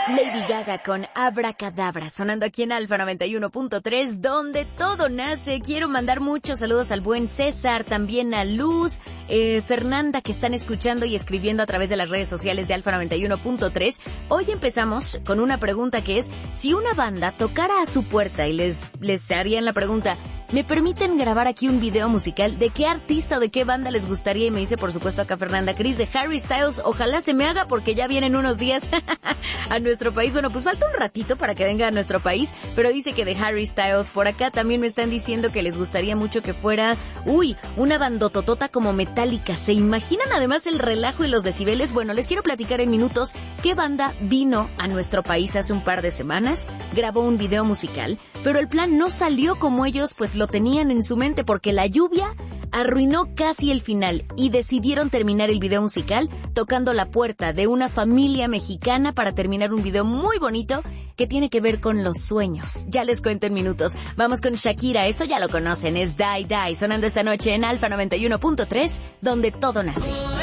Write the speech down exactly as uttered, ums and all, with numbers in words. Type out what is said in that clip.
Lady Gaga con Abracadabra, sonando aquí en Alfa noventa y uno punto tres, donde todo nace. Quiero mandar muchos saludos al buen César, también a Luz, eh, Fernanda, que están escuchando y escribiendo a través de las redes sociales de Alfa noventa y uno punto tres. Hoy empezamos con una pregunta que es, si una banda tocara a su puerta y les, les harían la pregunta, ¿me permiten grabar aquí un video musical? ¿De qué artista o de qué banda les gustaría? Y me dice, por supuesto, acá Fernanda Cris, de Harry Styles. Ojalá se me haga porque ya vienen unos días a nuestro país. Bueno, pues falta un ratito para que venga a nuestro país, pero dice que de Harry Styles. Por acá también me están diciendo que les gustaría mucho que fuera, uy, una bandototota como Metallica. ¿Se imaginan además el relajo y los decibeles? Bueno, les quiero platicar en minutos qué banda vino a nuestro país hace un par de semanas, grabó un video musical, pero el plan no salió como ellos pues lo tenían en su mente, porque la lluvia arruinó casi el final y decidieron terminar el video musical tocando la puerta de una familia mexicana para terminar un video muy bonito que tiene que ver con los sueños. Ya les cuento en minutos. Vamos con Shakira, esto ya lo conocen, es Die Die, sonando esta noche en Alfa noventa y uno punto tres, donde todo nace.